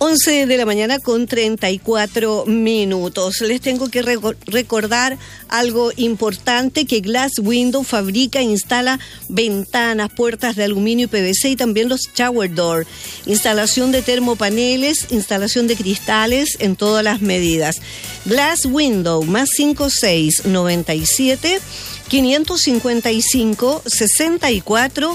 11 de la mañana con 34 minutos. Les tengo que recordar algo importante, que Glass Window fabrica e instala ventanas, puertas de aluminio y PVC y también los shower door. Instalación de termopaneles, instalación de cristales en todas las medidas. Glass Window, más 5697 555 64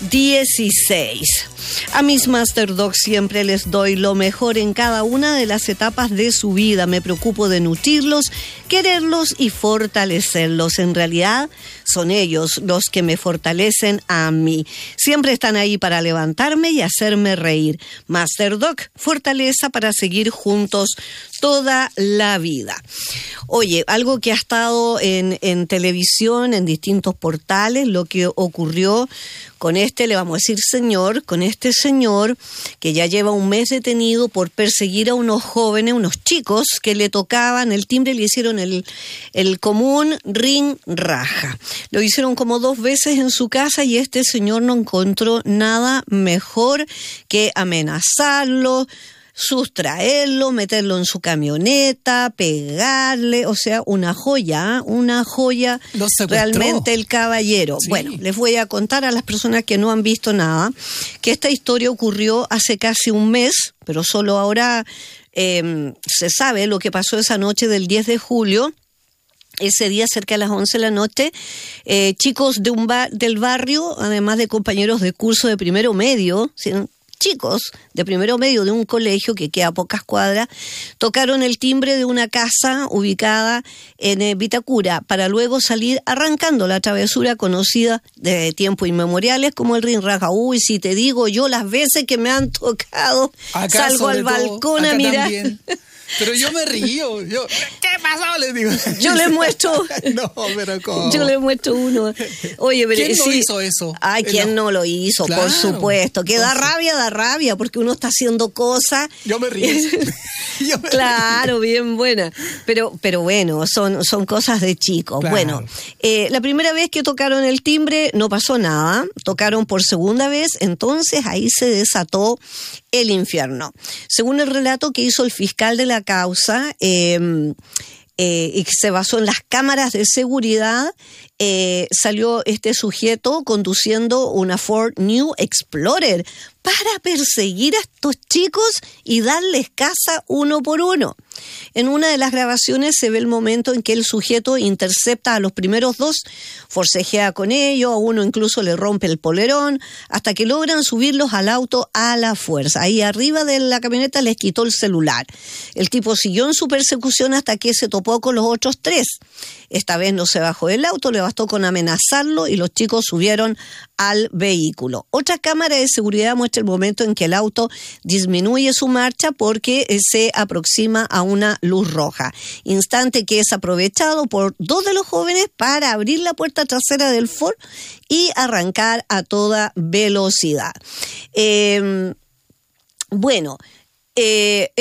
16. A mis Master Dogs siempre les doy lo mejor en cada una de las etapas de su vida. Me preocupo de nutrirlos, quererlos y fortalecerlos. En realidad, son ellos los que me fortalecen a mí. Siempre están ahí para levantarme y hacerme reír. Master Dog, fortaleza para seguir juntos toda la vida. Oye, algo que ha estado en televisión, en distintos portales, lo que ocurrió con le vamos a decir señor, con este señor que ya lleva un mes detenido por perseguir a unos jóvenes, unos chicos que le tocaban el timbre y le hicieron el común ring raja. Lo hicieron como 2 veces en su casa y este señor no encontró nada mejor que amenazarlo, sustraerlo, meterlo en su camioneta, pegarle, o sea, una joya realmente el caballero. Sí. Bueno, les voy a contar a las personas que no han visto nada, que esta historia ocurrió hace casi un mes, pero solo ahora se sabe lo que pasó esa noche del 10 de julio. Ese día, cerca de las 11 de la noche, chicos del barrio, además de compañeros de curso de primero medio, ¿sí? Chicos de primero medio de un colegio que queda a pocas cuadras, tocaron el timbre de una casa ubicada en Vitacura para luego salir arrancando la travesura conocida de tiempos inmemoriales como el ring raja. Uy, si te digo yo las veces que me han tocado, acá salgo al balcón a mirar. También. Pero yo me río. ¿Qué pasó? Les digo. Yo les muestro. No, pero ¿cómo? Yo les muestro uno. Oye, pero ¿quién no hizo eso? Ay, ¿quién no lo hizo? Claro, por supuesto. Que da rabia, porque uno está haciendo cosas. Yo me río. Claro, bien buena. Pero bueno, son cosas de chicos. Claro. Bueno, la primera vez que tocaron el timbre no pasó nada. Tocaron por segunda vez, entonces ahí se desató el infierno. Según el relato que hizo el fiscal de la causa, y que se basó en las cámaras de seguridad, salió este sujeto conduciendo una Ford New Explorer para perseguir a estos chicos y darles caza uno por uno. En una de las grabaciones se ve el momento en que el sujeto intercepta a los primeros 2, forcejea con ellos, a uno incluso le rompe el polerón, hasta que logran subirlos al auto a la fuerza. Ahí arriba de la camioneta les quitó el celular. El tipo siguió en su persecución hasta que se topó con los otros 3. Esta vez no se bajó del auto, le bastó con amenazarlo y los chicos subieron al vehículo. Otra cámara de seguridad muestra el momento en que el auto disminuye su marcha porque se aproxima a una luz roja. Instante que es aprovechado por 2 de los jóvenes para abrir la puerta trasera del Ford y arrancar a toda velocidad.